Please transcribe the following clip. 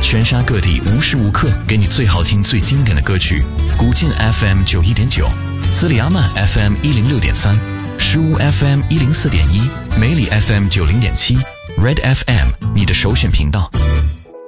全沙各地无时无刻给你最好听、最经典的歌曲。古晋 FM 91.9，斯里阿曼 FM 106.3，石屋 FM 104.1，梅里 FM 90.7，Red FM 你的首选频道。